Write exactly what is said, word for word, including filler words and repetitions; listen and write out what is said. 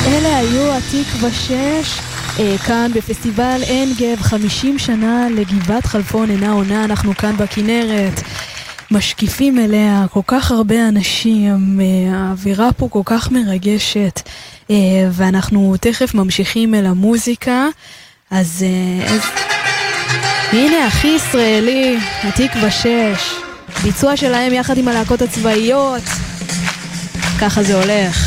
אלה היו התקווה שש, אה, כאן בפסטיבל עין גב, חמישים שנה לגבעת חלפון אינה עונה. אנחנו כאן בכנרת, משקיפים אליה, כל כך הרבה אנשים, אה, האווירה פה כל כך מרגשת, אה, ואנחנו תכף ממשיכים אל המוזיקה. אז, אה, אז הנה הכי ישראלי, התקווה שש, ביצוע שלהם יחד עם הלהקות הצבאיות, ככה זה הולך.